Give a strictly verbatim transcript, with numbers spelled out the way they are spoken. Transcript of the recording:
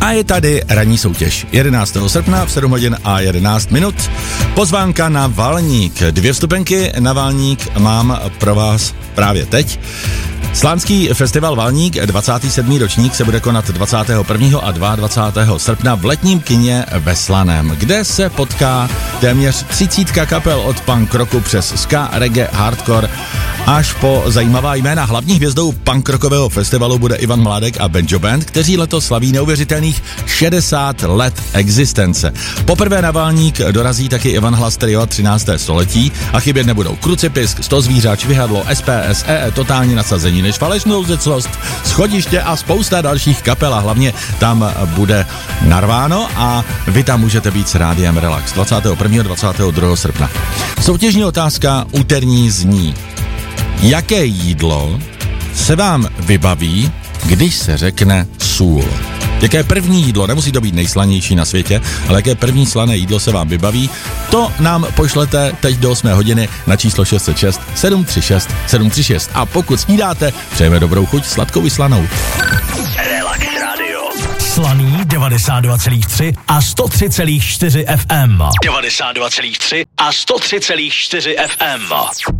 A je tady ranní soutěž. jedenáctého srpna v sedm hodin a jedenáct minut. Pozvánka na Valník. Dvě vstupenky na Valník mám pro vás právě teď. Slánský festival Valník, dvacátý sedmý ročník, se bude konat dvacátého prvního a dvacátého druhého srpna v letním kině ve Slaném, kde se potká téměř třicítka kapel od punk rocku přes ska, reggae, hardcore až po zajímavá jména. Hlavní hvězdou punk rockového festivalu bude Ivan Mládek a Banjo Band, kteří letos slaví neuvěřitelných šedesát let existence. Poprvé na Valník dorazí taky Ivan Hlas Trio třinácté století a chybět nebudou Krucipisk, Sto zvířat, Švihadlo, S P S, E E, Totální nasazení než falešnou zeclost, Schodiště a spousta dalších kapel a hlavně tam bude narváno a vy tam můžete být s Rádiem Relax dvacátého prvního a dvacátého druhého srpna. Soutěžní otázka úterní zní: jaké jídlo se vám vybaví, když se řekne sůl? Jaké první jídlo, nemusí to být nejslanější na světě, ale jaké první slané jídlo se vám vybaví, to nám pošlete teď do osmé hodiny na číslo šest set šest sedm tři šest sedm tři šest. A pokud snídáte, přejeme dobrou chuť sladkou i slanou. Relax Radio. Slaný devadesát dva celá tři a sto tři celá čtyři F M. devadesát dva celá tři a sto tři celá čtyři F M.